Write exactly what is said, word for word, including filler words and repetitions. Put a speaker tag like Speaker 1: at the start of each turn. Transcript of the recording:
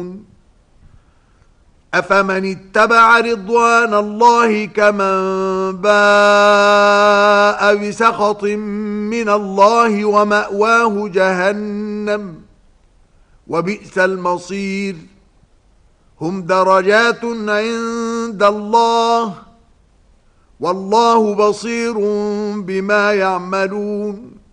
Speaker 1: يعلمون أفمن اتبع رضوان الله كمن باء بسخط من الله ومأواه جهنم وبئس المصير هم درجات عند الله والله بصير بما يعملون